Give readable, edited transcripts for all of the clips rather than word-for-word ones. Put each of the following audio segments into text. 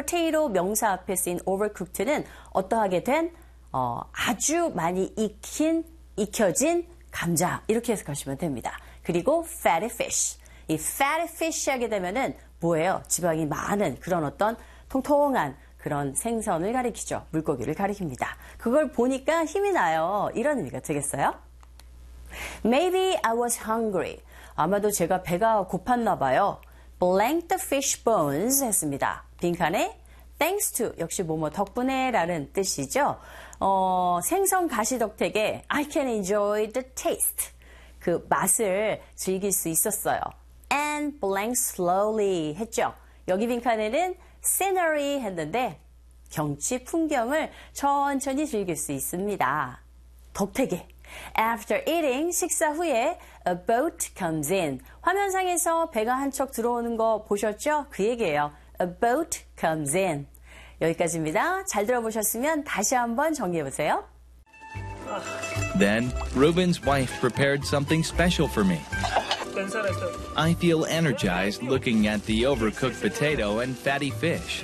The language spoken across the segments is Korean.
potato 명사 앞에 쓰인 overcooked는 어떠하게 된 아주 많이 익혀진 감자 이렇게 해석하시면 됩니다. 그리고 fatty fish. 이 fatty fish 하게 되면은 뭐예요? 지방이 많은 그런 어떤 통통한 그런 생선을 가리키죠. 물고기를 가리킵니다. 그걸 보니까 힘이 나요. 이런 의미가 되겠어요? Maybe I was hungry. 아마도 제가 배가 고팠나 봐요. Blank the fish bones 했습니다. 빈칸에 thanks to 역시 뭐뭐 덕분에 라는 뜻이죠. 생선 가시덕택에 I can enjoy the taste. 그 맛을 즐길 수 있었어요. And blank slowly 했죠. 여기 빈칸에는 scenery 했는데 경치, 풍경을 천천히 즐길 수 있습니다. 덕택에 After eating, 식사 후에 a boat comes in. 화면상에서 배가 한 척 들어오는 거 보셨죠? 그 얘기예요. A boat comes in. 여기까지입니다. 잘 들어보셨으면 다시 한번 정리해보세요. Then, Ruben's wife prepared something special for me. I feel energized looking at the overcooked potato and fatty fish.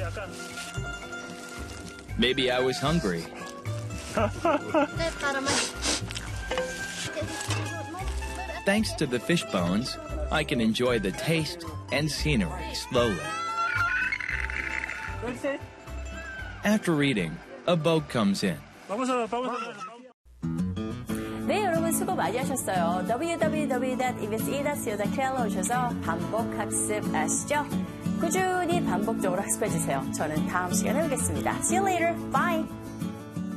Maybe I was hungry. Thanks to the fish bones, I can enjoy the taste and scenery slowly. After eating, a boat comes in. 네, 여러분 수고 많이 하셨어요. www.ebse.co.kr로 오셔서 반복 학습하시죠. 꾸준히 반복적으로 학습해주세요. 저는 다음 시간에 뵙겠습니다. See you later. Bye.